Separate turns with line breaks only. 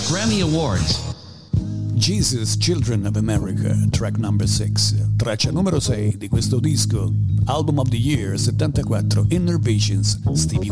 Grammy Awards.
Jesus Children of America, track number 6, traccia numero 6 di questo disco, Album of the Year 74, Inner Visions, Stevie